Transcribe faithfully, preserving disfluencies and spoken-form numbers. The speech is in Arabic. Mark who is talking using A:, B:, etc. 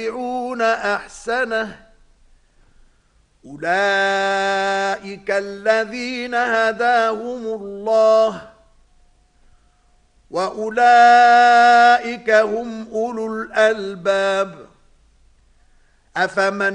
A: يتبعون أحسنه أولئك الذين هداهم الله وأولئك هم أولو الألباب. أفمن